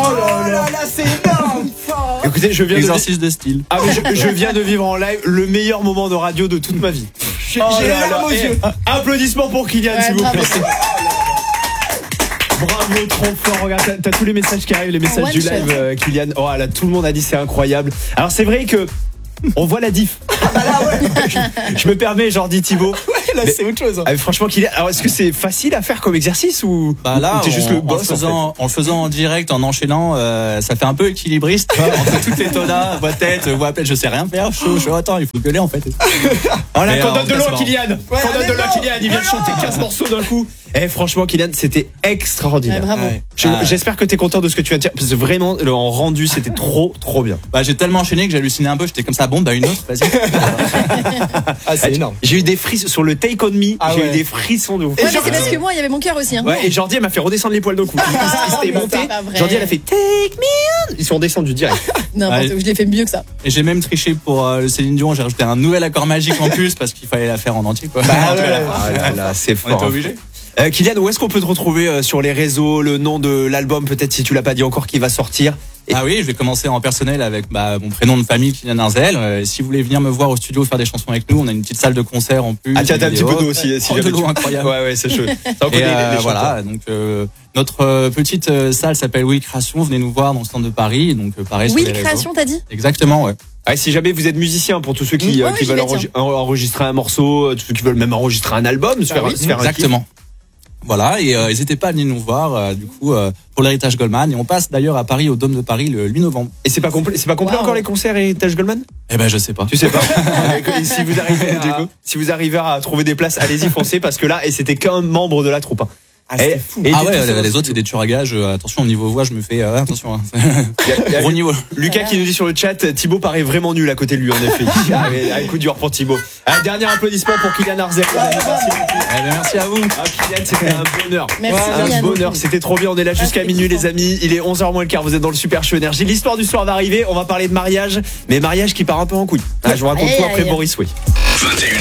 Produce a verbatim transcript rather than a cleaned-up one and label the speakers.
Speaker 1: là là là, c'est énorme.
Speaker 2: Écoutez, je viens
Speaker 3: Exercice
Speaker 2: de...
Speaker 3: de style.
Speaker 2: Ah, mais je, je viens de vivre en live le meilleur moment de radio de toute ma vie.
Speaker 1: J'ai
Speaker 2: Oh
Speaker 1: j'ai les
Speaker 2: là là.
Speaker 1: larmes aux
Speaker 2: Eh,
Speaker 1: yeux.
Speaker 2: applaudissements pour Kylian,
Speaker 4: Ouais,
Speaker 2: s'il vous
Speaker 4: bravo.
Speaker 2: plaît. Bravo, trop fort. Regarde, t'as, t'as tous les messages qui arrivent, les messages
Speaker 4: One
Speaker 2: du
Speaker 4: shot.
Speaker 2: live, euh, Kylian. Oh là, tout le monde a dit c'est incroyable. Alors c'est vrai que on voit la diff. je, je me permets, Jordi Thibaut.
Speaker 1: Ouais, là,
Speaker 2: Mais-
Speaker 1: c'est autre chose. hein.
Speaker 2: Ah, franchement, Kylian, alors est-ce que c'est facile à faire comme exercice ou,
Speaker 3: Bah là,
Speaker 2: ou t'es juste
Speaker 3: en,
Speaker 2: le boss
Speaker 3: en, faisant, en le faisant en direct, en enchaînant, euh, ça fait un peu équilibriste entre toutes les tonas, voix tête, voix appel, je sais rien faire, chaud, chaud, attends, il faut gueuler en fait.
Speaker 2: Oh là,
Speaker 3: Mais,
Speaker 2: qu'on
Speaker 3: euh,
Speaker 2: donne
Speaker 3: en
Speaker 2: de
Speaker 3: tout cas,
Speaker 2: l'eau
Speaker 3: c'est
Speaker 2: à
Speaker 3: marrant.
Speaker 2: Kylian.
Speaker 1: Ouais,
Speaker 2: Qu'on donne de l'eau à
Speaker 1: allez,
Speaker 2: Kylian. Il vient de chanter quinze morceaux d'un coup. Eh, franchement, Kylian, c'était extraordinaire.
Speaker 4: Ouais, bravo.
Speaker 3: Ouais.
Speaker 2: Je-
Speaker 3: Ah,
Speaker 2: J'espère que t'es content de ce que tu viens de dire. Parce que vraiment, le en rendu, c'était trop, trop bien.
Speaker 3: bah, j'ai tellement enchaîné que j'hallucinais un peu, j'étais comme ça, bon, bah une autre, vas-y.
Speaker 1: Ah, c'est énorme.
Speaker 2: J'ai eu des frissons sur le Take On Me.
Speaker 1: Ah
Speaker 2: j'ai
Speaker 1: ouais.
Speaker 2: eu des frissons de ouf.
Speaker 4: Ouais, mais c'est parce que moi, il y avait mon cœur aussi. Hein.
Speaker 2: Ouais, et Jordi, elle m'a fait redescendre les poils d'un coup. Ils s'étaient
Speaker 4: mais
Speaker 2: montés.
Speaker 4: c'est pas vrai.
Speaker 2: Jordi, elle a fait Take Me On. Ils sont descendus direct.
Speaker 4: N'importe
Speaker 3: Ouais.
Speaker 4: où, je l'ai fait mieux que ça.
Speaker 3: Et j'ai même triché pour euh, le Céline Dion, j'ai rajouté un nouvel accord magique en plus parce qu'il fallait la faire en entier, quoi.
Speaker 1: Bah, ouais, ouais.
Speaker 2: Ah là là, c'est
Speaker 3: On
Speaker 2: fort.
Speaker 3: était obligé.
Speaker 2: Euh, Kylian, où est-ce qu'on peut te retrouver euh, sur les réseaux, le nom de l'album, peut-être si tu l'as pas dit encore, qui va sortir? Et-
Speaker 3: Ah oui, je vais commencer en personnel avec bah, mon prénom de famille, Kylian Arzel. Euh, si vous voulez venir me voir au studio faire des chansons avec nous, on a une petite salle de concert en plus.
Speaker 2: Ah tiens,
Speaker 3: des
Speaker 2: t'as un petit peu
Speaker 3: vidéos.
Speaker 2: d'eau aussi. Si
Speaker 3: Oh,
Speaker 2: jamais
Speaker 3: de l'eau
Speaker 2: tu-
Speaker 3: incroyable.
Speaker 2: Ouais, ouais, c'est chaud. Ça, on
Speaker 3: Et
Speaker 2: connaît les-
Speaker 3: euh,
Speaker 2: les chanteurs.
Speaker 3: voilà, donc euh, notre euh, petite euh, salle s'appelle Oui Création. Venez nous voir dans le centre de Paris. Donc euh, pareil sur
Speaker 4: Oui,
Speaker 3: les réseaux.
Speaker 4: création, t'as dit?
Speaker 3: Exactement, ouais.
Speaker 2: Ah, si jamais vous êtes musicien, pour tous ceux qui,
Speaker 4: Mmh.
Speaker 2: euh,
Speaker 4: Ouais,
Speaker 2: qui
Speaker 4: ouais,
Speaker 2: veulent
Speaker 4: j'y vais,
Speaker 2: enregistrer, enregistrer un morceau, euh, tous ceux qui veulent même enregistrer un album, se faire,
Speaker 1: oui,
Speaker 2: se faire un kiff.
Speaker 3: Exactement. Voilà, et euh, n'hésitez pas à venir nous voir euh, du coup euh, pour l'héritage Goldman. Et on passe d'ailleurs à Paris au Dôme de Paris le huit novembre.
Speaker 2: Et c'est pas complet, c'est pas complet
Speaker 4: Wow.
Speaker 2: encore les concerts et Taj Goldman?
Speaker 3: Eh ben je sais pas.
Speaker 2: Tu sais pas. Et si vous arrivez
Speaker 3: Du
Speaker 2: à,
Speaker 3: coup.
Speaker 2: si vous arrivez à trouver des places, allez-y, foncez, parce que là, et c'était qu'un membre de la troupe. hein.
Speaker 1: Ah, c'est
Speaker 2: Et-
Speaker 1: fou.
Speaker 2: et
Speaker 3: Ah
Speaker 2: des-
Speaker 3: ouais,
Speaker 2: tous-
Speaker 3: les, les autres c'est des tueurs à gages. Euh, attention au niveau voix, je me fais euh, attention. Hein.
Speaker 2: Il y a- il y a
Speaker 3: Gros niveau.
Speaker 2: Lucas qui nous dit sur le chat, Thibaut paraît vraiment nul à côté de lui, en effet. Ah, mais, un coup dur pour Thibaut. Un dernier applaudissement pour Kylian Arzel. Merci beaucoup.
Speaker 3: Eh ben, merci à vous.
Speaker 2: Ah, Kylian, c'était un bonheur.
Speaker 4: Merci,
Speaker 2: un
Speaker 4: Kylian.
Speaker 2: bonheur, c'était trop bien. On est là jusqu'à
Speaker 4: Ah,
Speaker 2: minuit,
Speaker 4: c'est
Speaker 2: les amis. Il est onze heures moins le quart. Vous êtes dans le Super Show Énergie. L'histoire du soir va arriver. On va parler de mariage, mais mariage qui part un peu en couille. Ah, je vous raconte
Speaker 4: Aïe,
Speaker 2: tout après
Speaker 4: aïe.
Speaker 2: Boris Way.
Speaker 5: vingt et une